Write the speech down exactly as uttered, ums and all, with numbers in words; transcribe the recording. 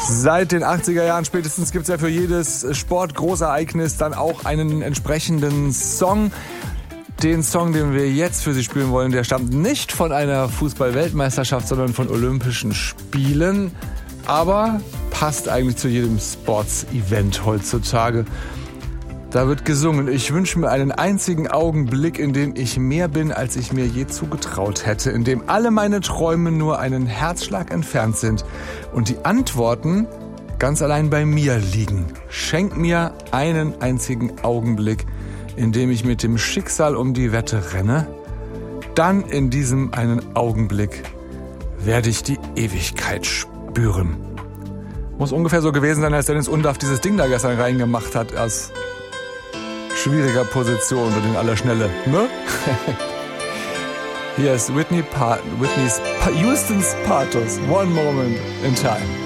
Seit den achtziger Jahren spätestens gibt es ja für jedes Sportgroßereignis dann auch einen entsprechenden Song. Den Song, den wir jetzt für Sie spielen wollen, der stammt nicht von einer Fußball-Weltmeisterschaft, sondern von Olympischen Spielen. Aber passt eigentlich zu jedem Sports-Event heutzutage. Da wird gesungen: Ich wünsche mir einen einzigen Augenblick, in dem ich mehr bin, als ich mir je zugetraut hätte, in dem alle meine Träume nur einen Herzschlag entfernt sind und die Antworten ganz allein bei mir liegen. Schenk mir einen einzigen Augenblick, in dem ich mit dem Schicksal um die Wette renne. Dann in diesem einen Augenblick werde ich die Ewigkeit spüren. Muss ungefähr so gewesen sein, als Dennis Undaff dieses Ding da gestern reingemacht hat, aus schwieriger Position und in aller Schnelle, ne? Hier ist Whitney pa- Whitney's pa- Houston's Pathos, One Moment in Time.